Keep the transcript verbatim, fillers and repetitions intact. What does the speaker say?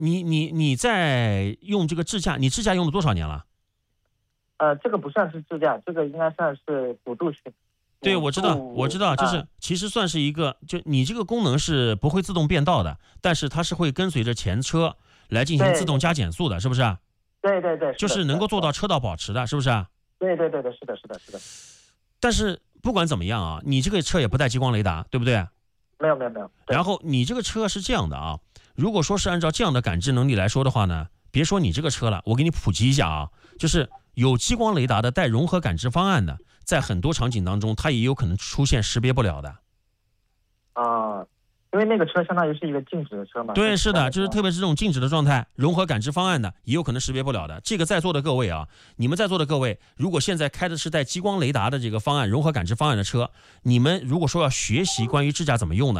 你你你在用这个智驾，你智驾用了多少年了？ 呃，这个不算是智驾，这个应该算是辅助型。 对，我知道，我知道，就是其实算是一个，就你这个功能是不会自动变道的，但是它是会跟随着前车来进行自动加减速的，是不是？ 对对对， 就是能够做到车道保持的，是不是？ 对对对对，是的，是的，是的。 但是不管怎么样啊，你这个车也不带激光雷达，对不对？ 没有没有没有。 然后你这个车是这样的啊，如果说是按照这样的感知能力来说的话呢，别说你这个车了，我给你普及一下啊，就是有激光雷达的带融合感知方案的，在很多场景当中，它也有可能出现识别不了的。 啊、呃，因为那个车相当于是一个静止的车嘛。 对，是的，就是特别是这种静止的状态，融合感知方案的，也有可能识别不了的。这个在座的各位啊，你们在座的各位，如果现在开的是带激光雷达的这个方案、融合感知方案的车，你们如果说要学习关于智驾怎么用呢？